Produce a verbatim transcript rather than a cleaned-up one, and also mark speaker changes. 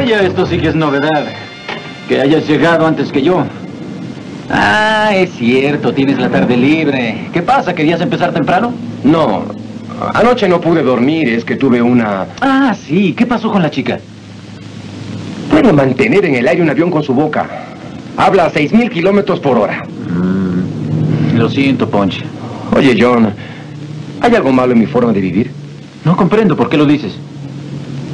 Speaker 1: Vaya, esto sí que es novedad. Que hayas llegado antes que yo. Ah, es cierto, tienes la tarde libre. ¿Qué pasa? ¿Querías empezar temprano?
Speaker 2: No, anoche no pude dormir, es que tuve una...
Speaker 1: Ah, sí, ¿qué pasó con la chica?
Speaker 2: Puede mantener en el aire un avión con su boca. Habla a seis mil kilómetros por hora.
Speaker 1: Mm, lo siento, Ponche.
Speaker 2: Oye, John, ¿hay algo malo en mi forma de vivir?
Speaker 1: No comprendo, ¿por qué lo dices?